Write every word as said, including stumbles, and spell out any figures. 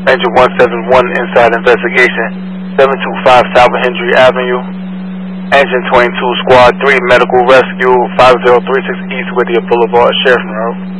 Engine one seven one inside investigation, seven two five South Hendry Avenue. Engine twenty-two Squad three Medical Rescue, five zero three six East Whittier Boulevard, Sheridan Road.